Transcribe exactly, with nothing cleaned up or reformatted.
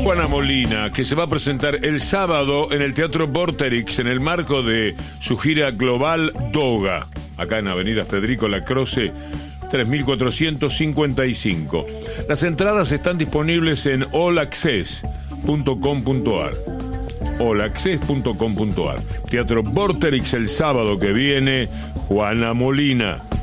Juana Molina, que se va a presentar el sábado en el Teatro Vorterix en el marco de su gira global Doga, acá en Avenida Federico Lacroze tres mil cuatrocientos cincuenta y cinco. Las entradas están disponibles en all access punto com punto ar. all access punto com punto ar. Teatro Vorterix el sábado que viene, Juana Molina.